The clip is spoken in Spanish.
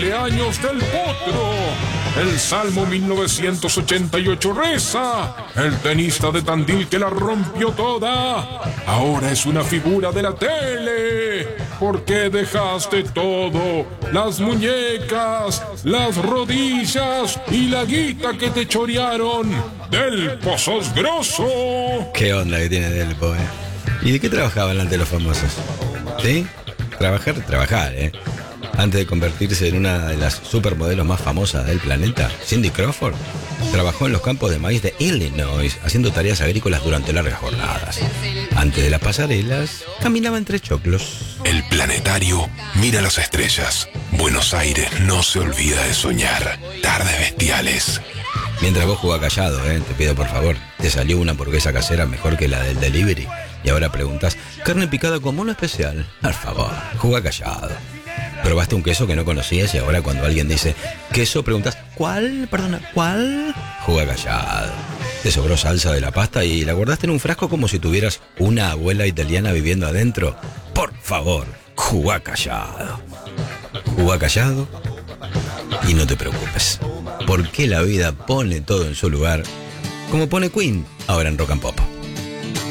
cumpleaños del potro. El Salmo 1988 reza: el tenista de Tandil que la rompió toda, ahora es una figura de la tele. ¿Por qué dejaste todo? Las muñecas, las rodillas y la guita que te chorearon. Delpo, sos grosso. ¿Qué onda que tiene Delpo, ¿Y de qué trabajaban antes los famosos? ¿Sí? Trabajar, Antes de convertirse en una de las supermodelos más famosas del planeta, Cindy Crawford trabajó en los campos de maíz de Illinois, haciendo tareas agrícolas durante largas jornadas. Antes de las pasarelas, caminaba entre choclos. El planetario mira las estrellas. Buenos Aires no se olvida de soñar. Tardes bestiales. Mientras vos jugás callado, te pido por favor. Te salió una hamburguesa casera mejor que la del delivery. Y ahora preguntas, carne picada con mono especial. Por favor, jugá callado. Probaste un queso que no conocías y ahora cuando alguien dice queso preguntas, ¿cuál? Perdona, ¿cuál? Jugá callado. Te sobró salsa de la pasta y la guardaste en un frasco como si tuvieras una abuela italiana viviendo adentro. Por favor, jugá callado. Jugá callado y no te preocupes. Porque la vida pone todo en su lugar, como pone Queen ahora en Rock and Pop.